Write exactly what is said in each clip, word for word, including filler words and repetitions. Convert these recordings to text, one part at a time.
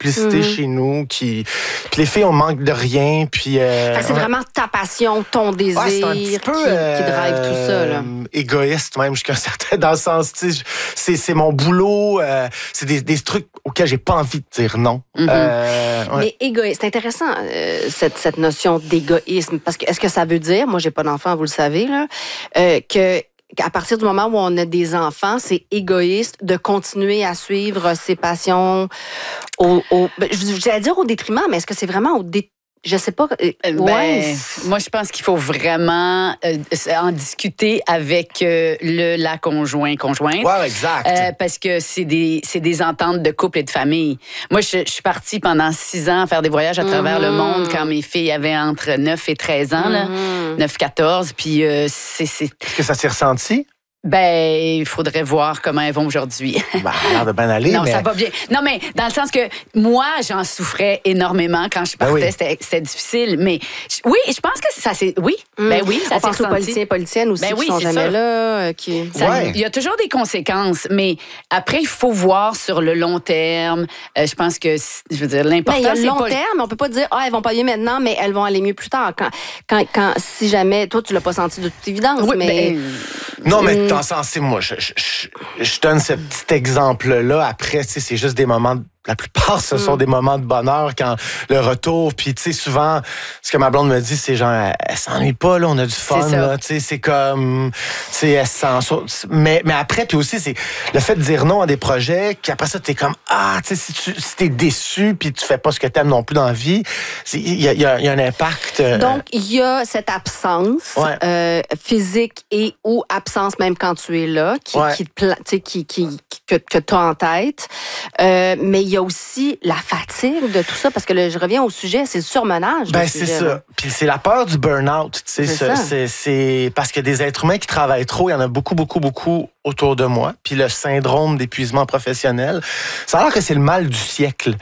simplicité mm-hmm. chez nous, qui, puis les filles, on manque de rien, puis... Euh, c'est vraiment ta passion, ton désir ouais, c'est un petit peu, qui, euh, qui drive tout ça, là. Égoïste même, jusqu'à un certain... Dans le sens, tu sais, c'est, c'est mon boulot, euh, c'est des, des trucs auxquels j'ai pas envie de dire non. Mm-hmm. Euh, ouais. Mais égoïste, c'est intéressant, euh, cette, cette notion d'égoïsme, parce que est-ce que ça veut dire, moi j'ai pas d'enfant, vous le savez, là, euh, que à partir du moment où on a des enfants, c'est égoïste de continuer à suivre ses passions au, au j'allais dire au détriment, mais est-ce que c'est vraiment au détriment? Je sais pas. Euh, ben, ouais. Moi, je pense qu'il faut vraiment euh, en discuter avec euh, le la conjoint conjointe. Ouais, exact. Euh, parce que c'est des c'est des ententes de couple et de famille. Moi, je, je suis partie pendant six ans à faire des voyages à travers mm-hmm. le monde quand mes filles avaient entre neuf et treize ans, là, mm-hmm. neuf quatorze. Puis euh, c'est, c'est. Est-ce que ça s'est ressenti? Ben, il faudrait voir comment elles vont aujourd'hui. Ben, ça a l'air de bien aller, non, mais... ça va bien. Non, mais dans le sens que moi, j'en souffrais énormément quand je partais. Ben oui. c'était, c'était difficile. Mais oui, je pense que ça c'est... Oui, mmh. ben oui, ça On pense aux politiciens et politiciennes aussi ben qui oui, sont jamais ça. là. Euh, qui... Ça, ouais. Il y a toujours des conséquences, mais après, il faut voir sur le long terme. Euh, je pense que, je veux dire, l'important, ben, il y a c'est le long pas... terme, on peut pas dire, ah, elles vont pas bien maintenant, mais elles vont aller mieux plus tard. Quand, quand, quand si jamais... Toi, tu l'as pas senti de toute évidence, oui, mais... Ben... Non, mais dans le sens, c'est moi, je, je, je, je donne ce petit exemple-là. Après, tu sais, c'est juste des moments... La plupart, ce sont mm. des moments de bonheur quand le retour. Puis, tu sais, souvent, ce que ma blonde me dit, c'est genre, elle, elle s'ennuie pas, là, on a du fun, là. Tu sais, c'est comme, tu sais, elle s'en... Mais, mais après, puis aussi, c'est le fait de dire non à des projets, qu'après ça, t'es comme, ah, tu sais, si, tu, si t'es déçu, puis tu fais pas ce que t'aimes non plus dans la vie, il y a, y, a, y a un impact. Euh... Donc, il y a cette absence ouais. euh, physique et ou absence même quand tu es là, qui, ouais. qui, te, qui, qui, qui, que, que tu as en tête. Euh, mais il y a aussi la fatigue de tout ça, parce que là, je reviens au sujet, c'est le surmenage. Ben, c'est sujet, ça. là. Puis c'est la peur du burn-out. C'est, c'est, c'est, c'est parce que des êtres humains qui travaillent trop, il y en a beaucoup, beaucoup, beaucoup autour de moi. Puis le syndrome d'épuisement professionnel, ça a l'air que c'est le mal du siècle.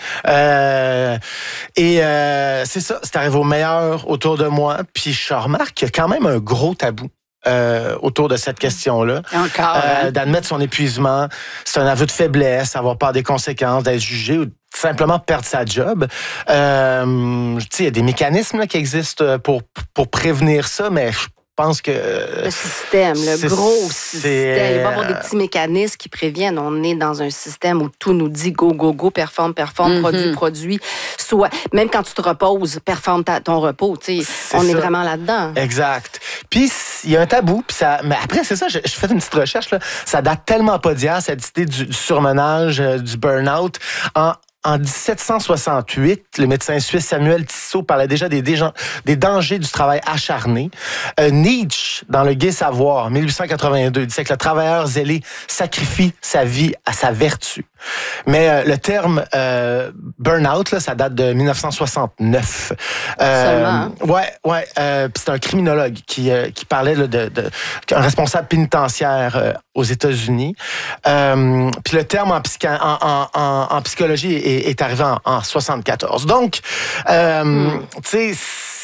Euh, et euh, c'est ça, c'est arrivé au meilleur autour de moi. Puis je remarque qu'il y a quand même un gros tabou. Euh, autour de cette question-là. Encore. Euh, hein? D'admettre son épuisement, c'est un aveu de faiblesse, avoir peur des conséquences, d'être jugé ou simplement perdre sa job. Euh, tu sais, il y a des mécanismes là, qui existent pour, pour prévenir ça, mais je pense que... Le système, le gros système. Il va y avoir des petits mécanismes qui préviennent. On est dans un système où tout nous dit go, go, go, performe, performe, mm-hmm. produit, produit. Soit, même quand tu te reposes, performe ta, ton repos. Tu sais, on ça. Est vraiment là-dedans. Exact. Puis, il y a un tabou. Puis ça, mais après, c'est ça, je, je fais une petite recherche. Là, ça date tellement pas d'hier, cette idée du, du surmenage, euh, du burn-out. En, En dix-sept cent soixante-huit, le médecin suisse Samuel Tissot parlait déjà des, dégen- des dangers du travail acharné. Euh, Nietzsche, dans Le Gai Savoir, mille huit cent quatre-vingt-deux, disait que le travailleur zélé sacrifie sa vie à sa vertu. Mais euh, le terme euh, burn-out, là, ça date de dix-neuf cent soixante-neuf. Euh, Seulement. Hein? Ouais, ouais. Euh, c'est un criminologue qui, euh, qui parlait là, de, de un responsable pénitentiaire euh, aux États-Unis. Euh, puis le terme en, psycha- en, en, en, en psychologie est, est arrivé en, en soixante-quatorze. Donc, euh, mm. tu sais.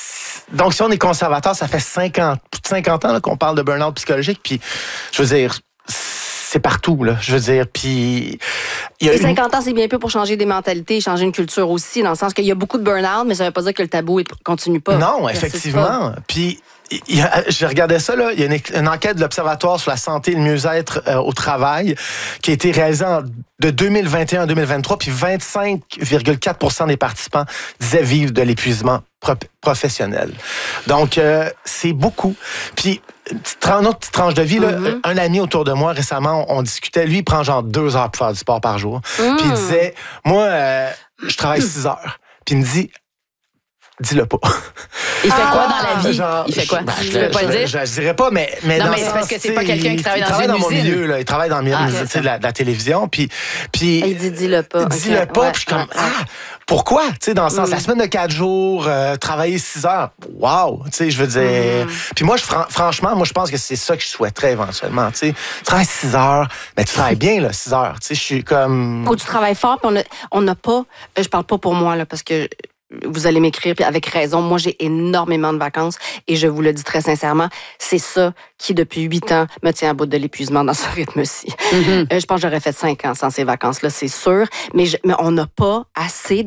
Donc, si on est conservateur, ça fait cinquante, plus de cinquante ans là, qu'on parle de burn-out psychologique. Puis, je veux dire, c'est partout, là. Je veux dire, puis... Il y a et une... cinquante ans, c'est bien peu pour changer des mentalités, changer une culture aussi, dans le sens qu'il y a beaucoup de burn-out, mais ça ne veut pas dire que le tabou ne continue pas. Non, effectivement. Puis... Il y a, je regardais ça, là. Il y a une, une enquête de l'Observatoire sur la santé et le mieux-être euh, au travail qui a été réalisée en, de deux mille vingt et un à deux mille vingt-trois, puis vingt-cinq virgule quatre pour cent des participants disaient vivre de l'épuisement pro- professionnel. Donc, euh, c'est beaucoup. Puis, une autre petite tranche de vie, là, mm-hmm. un ami autour de moi, récemment, on, on discutait, lui, il prend genre deux heures pour faire du sport par jour. Mm. Puis il disait, moi, euh, je travaille six heures. Puis il me dit, dis-le pas. Il fait ah, quoi dans la vie? Genre, il fait quoi? Ben, je ne veux pas le dire. Je, je, je dirais pas, mais... mais non, dans mais c'est parce que c'est pas quelqu'un qui travaille il, dans il travaille une dans mon usine. milieu, là. Il travaille dans le milieu ah, de, la, de la télévision, puis... puis il dit dis-le pas. Dis-le okay. pas, ouais, puis je suis comme, ouais, ah, pourquoi? Tu sais, dans le sens, mm. la semaine de quatre jours, euh, travailler six heures, wow! Tu sais, je veux dire... Mm. Puis moi, je, fran- franchement, moi, je pense que c'est ça que je souhaiterais éventuellement, tu sais. Tu travailles six heures, mais tu travailles bien, là, six heures. Tu sais, je suis comme... Faut que tu travailles fort, puis on n'a pas... Je parle pas pour moi, là, parce que... Vous allez m'écrire, puis avec raison. Moi, j'ai énormément de vacances et je vous le dis très sincèrement, c'est ça qui, depuis huit ans, me tient à bout de l'épuisement dans ce rythme-ci. Mm-hmm. Euh, je pense que j'aurais fait cinq ans sans ces vacances-là, c'est sûr, mais, je, mais on n'a pas assez